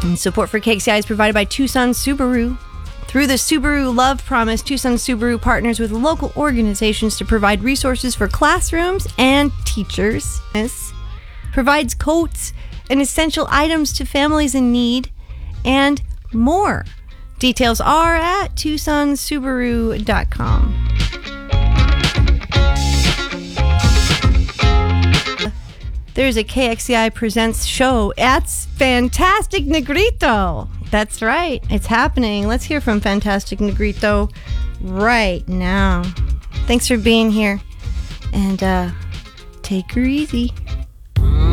Support for KXCI is provided by Tucson Subaru. Through the Subaru Love Promise, Tucson Subaru partners with local organizations to provide resources for classrooms and teachers. This provides coats and essential items to families in need, and more. Details are at TucsonSubaru.com. There's a KXCI Presents show. It's Fantastic Negrito. That's right. It's happening. Let's hear from Fantastic Negrito right now. Thanks for being here. And take her easy.